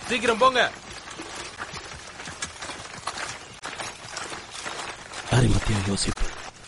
சீக்கிரம் போங்க. அரிமத்தியா யோசிப்பு,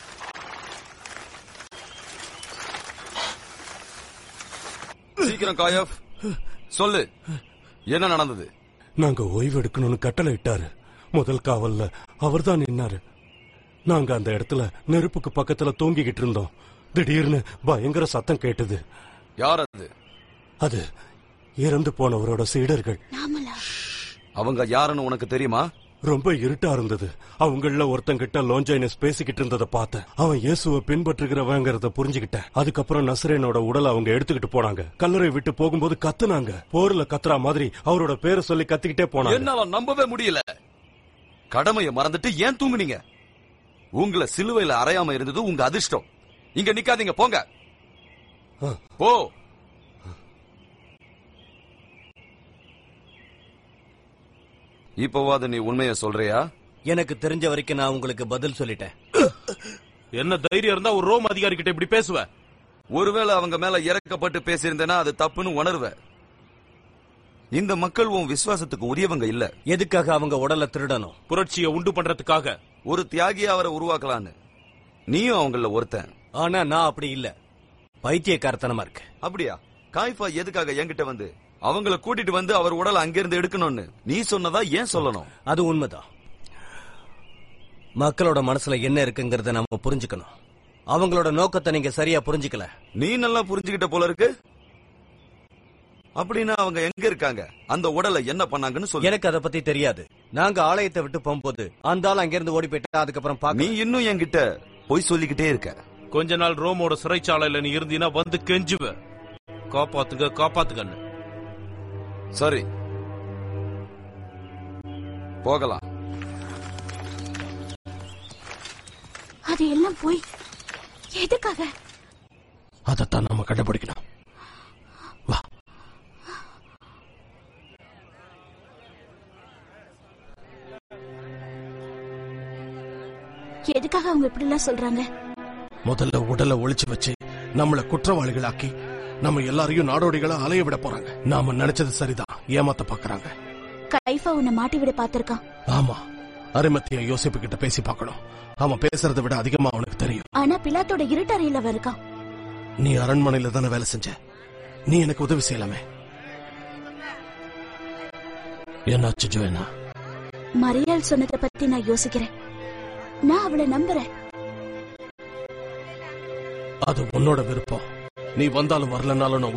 சீக்கிரம் காயப், சொல்லு என்ன நடந்தது? நாங்க ஓய்வு எடுக்கணும்னு கட்டளை இட்டாரு. முதல் காவல்ல அவர்தான் நின்னாரு. நாங்க அந்த இடத்துல நெருப்புக்கு பக்கத்துல தூங்கிக்கிட்டு இருந்தோம். திடீர்னு பயங்கர சத்தம் கேட்டது. யார் அது? அது இறந்து போனவரோட சீடர்கள். அவங்க யாருன்னு உனக்கு தெரியுமா? ரொம்ப இருட்டா இருந்தது. அவங்கள ஒருத்தங்கிட்ட லோஞ்சைனஸ் பேசிக்கிட்டு இருந்ததை பார்த்தேன். அவன் இயேசுவை பின்பற்றுகிறவங்கிறத புரிஞ்சுக்கிட்டேன். அதுக்கப்புறம் நசரேனோட உடலை அவங்க எடுத்துக்கிட்டு போனாங்க. கல்லறை விட்டு போகும்போது கத்துனாங்க. போர்ல கத்துறா மாதிரி அவரோட பேரை சொல்லி கத்திக்கிட்டே போனாங்க. என்னால நம்பவே முடியல. கடமையை மறந்துட்டு ஏன் தூங்குனீங்க? உங்களை சிலுவையில அறையாம இருந்தது உங்க அதிர்ஷ்டம். இங்க நிக்காதீங்க, போங்க. போ. இப்போவாது நீ உண்மையை சொல்றியா? எனக்கு தெரிஞ்ச வரைக்கும் நான் உங்களுக்கு பதில் சொல்லிட்டேன். என்ன தைரியம் இருந்தா ஒரு ரோம் அதிகாரி கிட்ட இப்படி பேசுவ? ஒருவேளை அவங்க மேல இறக்கப்பட்டு பேசியிருந்தேன்னா அது தப்புன்னு உணர்வ. இந்த மக்கள் உன் விசுவாசத்துக்கு உரியவங்க இல்ல. எதுக்காக அவங்க உடலை திருடணும்? புரட்சியை உண்டு பண்றதுக்காக. ஒரு தியாகியா அவரை உருவாக்கலான்னு. நீயும் அவங்கள ஒருத்தன். ஆனா நான் அப்படி இல்ல. பைத்தியக்காரத்தனமா இருக்கு. அப்படியா? காய்ஃபா எதுக்காக என்கிட்ட வந்து அவங்கள கூட்டிட்டு வந்து அவர் உடலை அங்கிருந்து எடுக்கணும்னு நீ சொன்னதா ஏன் சொல்லணும்? அது உண்மைதான். மக்களோட மனசுல என்ன இருக்குங்கறத நாம புரிஞ்சுக்கணும். அவங்களோட நோக்கத்தை நீங்க சரியா புரிஞ்சுக்கல. நீ நல்லா புரிஞ்சுக்கிட்ட போல இருக்கு. அப்படின்னா அவங்க எங்க இருக்காங்க? அந்த உடலை என்ன பண்ணாங்கன்னு சொல்லு. எனக்கு அதை பத்தி தெரியாது. நாங்க ஆலயத்தை விட்டு போகும்போது அந்த ஆள் அங்கிருந்து ஓடி போயிட்டா. அதுக்கப்புறம் நீ இன்னும் என்கிட்ட போய் சொல்லிக்கிட்டே இருக்க. கொஞ்ச நாள் ரோமோட சிறைச்சாலையில நீ இருந்தீனா வந்து கெஞ்சுவ, காப்பாத்துங்க காப்பாத்துங்கன்னு. சரி, போகலாம். அது எல்லாம் போய் எதுக்காக? அதத்தான் நாம கண்டுபிடிக்கணும். வா. எதுக்காக அவங்க இப்படி எல்லாம் சொல்றாங்க? முதல்ல உடலை ஒளிச்சு வச்சு நம்மள குற்றவாளிகளாக்கி நம்ம எல்லாரையும் நாடோடிகளை அலைய விட போறாங்க. நாம நினைச்சது சரிதான், ஏமாத்த பாக்குறாங்க. கைஃபா உன்னை மாட்டி விட பாத்திருக்கான். ஆமா, அரிமத்தியா யோசிப்பு கிட்ட பேசி பார்க்கணும். அவன் பேசுறதை விட அதிகமா அவனுக்கு தெரியும். ஆனா பிலாத்தோட இருட்டறையில அவன் இருக்கான். நீ அரண்மனையில தானே வேலை செஞ்ச, நீ எனக்கு உதவி செய்யலாமே. என்னாச்சு ஜோயனா? மரியாள் சொன்னதை பத்தி நான் யோசிக்கிறேன். நான் அவளை நம்புறேன். அது உன்னோட விருப்பம். நீ வந்தாலும் வரலனாலும்